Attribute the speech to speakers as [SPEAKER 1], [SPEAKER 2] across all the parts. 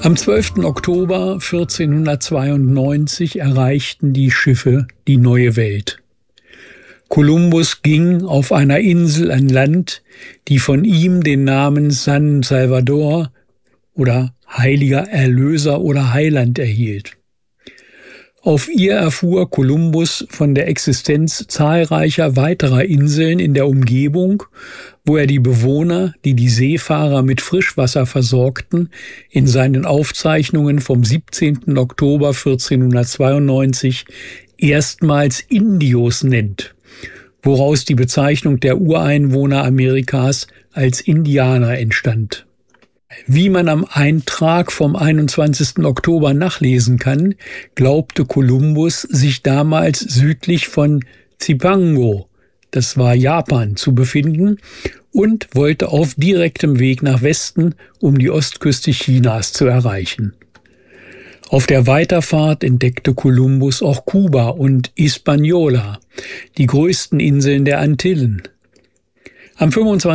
[SPEAKER 1] Am 12. Oktober 1492 erreichten die Schiffe die neue Welt. Kolumbus ging auf einer Insel an Land, die von ihm den Namen San Salvador oder Heiliger Erlöser oder Heiland erhielt. Auf ihr erfuhr Kolumbus von der Existenz zahlreicher weiterer Inseln in der Umgebung, wo er die Bewohner, die die Seefahrer mit Frischwasser versorgten, in seinen Aufzeichnungen vom 17. Oktober 1492 erstmals Indios nennt, woraus die Bezeichnung der Ureinwohner Amerikas als Indianer entstand. Wie man am Eintrag vom 21. Oktober nachlesen kann, glaubte Kolumbus sich damals südlich von Zipango, das war Japan, zu befinden und wollte auf direktem Weg nach Westen, um die Ostküste Chinas zu erreichen. Auf der Weiterfahrt entdeckte Kolumbus auch Kuba und Hispaniola, die größten Inseln der Antillen. Am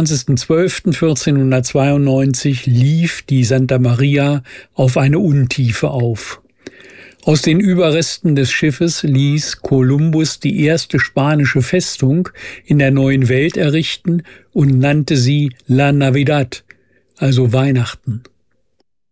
[SPEAKER 1] 25.12.1492 lief die Santa Maria auf eine Untiefe auf. Aus den Überresten des Schiffes ließ Kolumbus die erste spanische Festung in der neuen Welt errichten und nannte sie La Navidad, also Weihnachten.